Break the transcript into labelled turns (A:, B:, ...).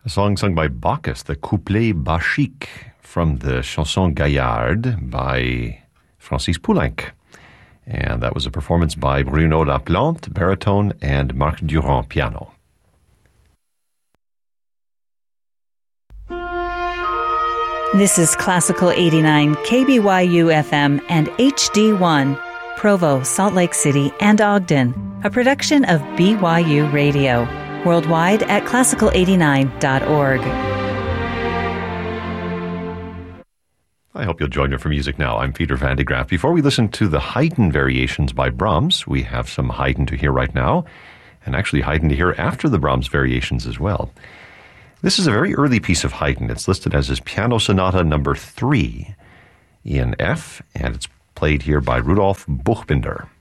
A: A song sung by Bacchus, the couplet bachique from the Chanson Gaillarde by Francis Poulenc. And that was a performance by Bruno Laplante, baritone, and Marc Durand, piano.
B: This is Classical 89, KBYU FM and HD1, Provo, Salt Lake City, and Ogden, a production of BYU Radio. Worldwide at classical89.org.
A: I hope you'll join me for music now. I'm Peter Van de Graaff. Before we listen to the Haydn variations by Brahms, we have some Haydn to hear right now, and actually Haydn to hear after the Brahms variations as well. This is a very early piece of Haydn. It's listed as his Piano Sonata number 3 in F, and it's played here by Rudolf Buchbinder.